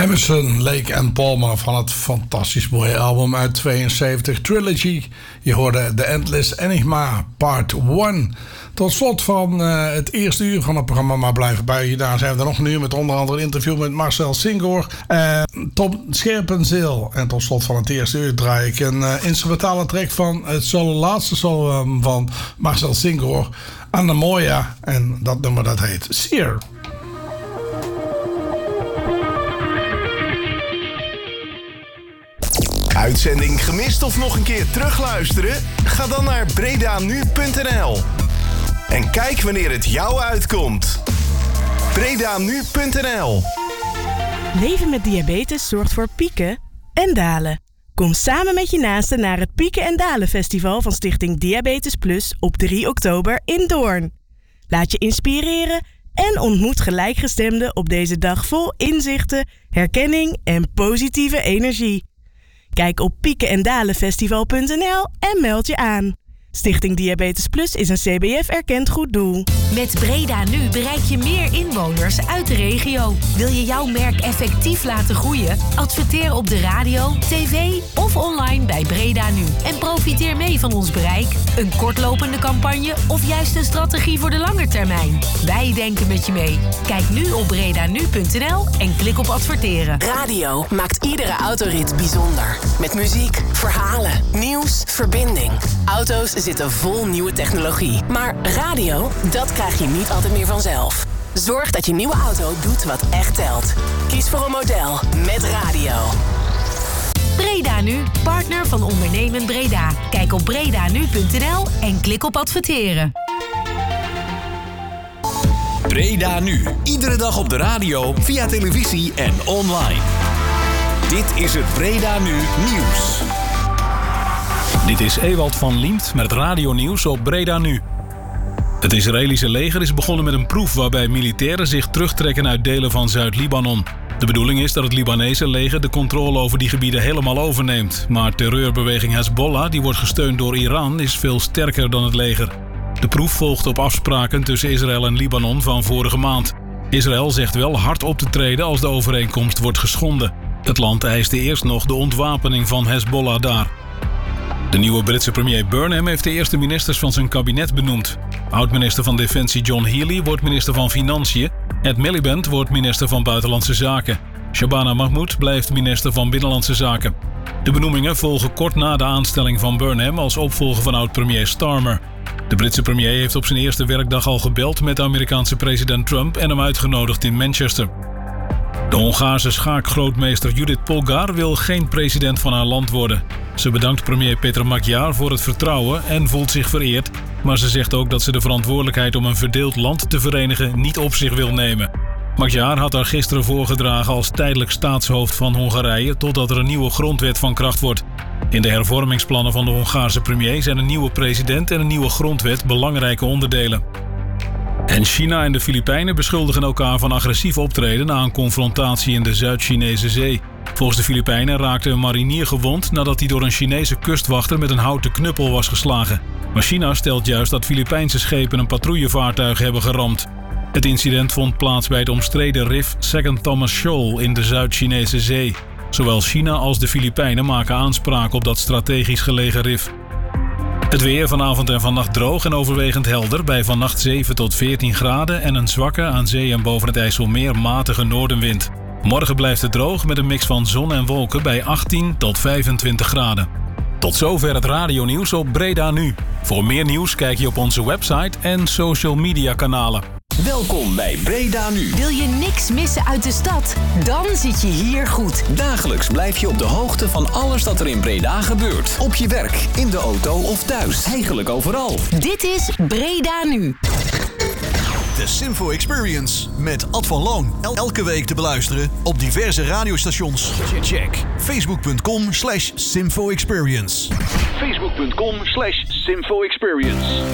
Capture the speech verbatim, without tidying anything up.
Emerson, Lake en Palmer van het fantastisch mooie album uit tweeënzeventig, Trilogy. Je hoorde The Endless Enigma, part één. Tot slot van uh, het eerste uur van het programma, maar blijven bij. Hierna zijn we er nog een uur met onder andere een interview met Marcel Singoor, uh, Tom Scherpenzeel. En tot slot van het eerste uur draai ik een uh, instrumentale track van het solo, laatste solo um, van Marcel Singoor, Anamoya. En dat nummer dat heet Seer. Uitzending gemist of nog een keer terugluisteren? Ga dan naar breda nu punt n l en kijk wanneer het jou uitkomt. breda nu punt n l. Leven met diabetes zorgt voor pieken en dalen. Kom samen met je naasten naar het Pieken en Dalen Festival van Stichting Diabetes Plus op drie oktober in Doorn. Laat je inspireren en ontmoet gelijkgestemden op deze dag vol inzichten, herkenning en positieve energie. Kijk op pieken en dalen festival punt n l en meld je aan. Stichting Diabetes Plus is een C B F-erkend goed doel. Met Breda Nu bereik je meer inwoners uit de regio. Wil je jouw merk effectief laten groeien? Adverteer op de radio, tv of online bij Breda Nu. En profiteer mee van ons bereik. Een kortlopende campagne of juist een strategie voor de lange termijn. Wij denken met je mee. Kijk nu op breda nu punt n l en klik op adverteren. Radio maakt iedere autorit bijzonder. Met muziek, verhalen, nieuws, verbinding. Auto's zitten vol nieuwe technologie. Maar radio, dat krijg je niet altijd meer vanzelf. Zorg dat je nieuwe auto doet wat echt telt. Kies voor een model met radio. Breda Nu, partner van Ondernemen Breda. Kijk op breda nu punt n l en klik op adverteren. Breda Nu, iedere dag op de radio, via televisie en online. Dit is het Breda Nu nieuws. Dit is Ewald van Liemt met het radionieuws op Breda Nu. Het Israëlische leger is begonnen met een proef waarbij militairen zich terugtrekken uit delen van Zuid-Libanon. De bedoeling is dat het Libanese leger de controle over die gebieden helemaal overneemt. Maar terreurbeweging Hezbollah, die wordt gesteund door Iran, is veel sterker dan het leger. De proef volgt op afspraken tussen Israël en Libanon van vorige maand. Israël zegt wel hard op te treden als de overeenkomst wordt geschonden. Het land eiste eerst nog de ontwapening van Hezbollah daar. De nieuwe Britse premier Burnham heeft de eerste ministers van zijn kabinet benoemd. Oud-minister van Defensie John Healey wordt minister van Financiën. Ed Miliband wordt minister van Buitenlandse Zaken. Shabana Mahmood blijft minister van Binnenlandse Zaken. De benoemingen volgen kort na de aanstelling van Burnham als opvolger van oud-premier Starmer. De Britse premier heeft op zijn eerste werkdag al gebeld met de Amerikaanse president Trump en hem uitgenodigd in Manchester. De Hongaarse schaakgrootmeester Judith Polgar wil geen president van haar land worden. Ze bedankt premier Peter Magyar voor het vertrouwen en voelt zich vereerd, maar ze zegt ook dat ze de verantwoordelijkheid om een verdeeld land te verenigen niet op zich wil nemen. Magyar had haar gisteren voorgedragen als tijdelijk staatshoofd van Hongarije totdat er een nieuwe grondwet van kracht wordt. In de hervormingsplannen van de Hongaarse premier zijn een nieuwe president en een nieuwe grondwet belangrijke onderdelen. En China en de Filipijnen beschuldigen elkaar van agressief optreden na een confrontatie in de Zuid-Chinese Zee. Volgens de Filipijnen raakte een marinier gewond nadat hij door een Chinese kustwachter met een houten knuppel was geslagen. Maar China stelt juist dat Filipijnse schepen een patrouillevaartuig hebben geramd. Het incident vond plaats bij het omstreden rif Second Thomas Shoal in de Zuid-Chinese Zee. Zowel China als de Filipijnen maken aanspraak op dat strategisch gelegen rif. Het weer vanavond en vannacht droog en overwegend helder bij vannacht zeven tot veertien graden en een zwakke aan zee en boven het IJsselmeer matige noordenwind. Morgen blijft het droog met een mix van zon en wolken bij achttien tot vijfentwintig graden. Tot zover het radionieuws op Breda Nu. Voor meer nieuws kijk je op onze website en social media kanalen. Welkom bij Breda Nu. Wil je niks missen uit de stad? Dan zit je hier goed. Dagelijks blijf je op de hoogte van alles dat er in Breda gebeurt. Op je werk, in de auto of thuis. Eigenlijk overal. Dit is Breda Nu. De Simfo Experience met Ad van Loon. El- elke week te beluisteren op diverse radiostations. Check facebook.com slash Simfo Experience. facebook.com slash Simfo Experience.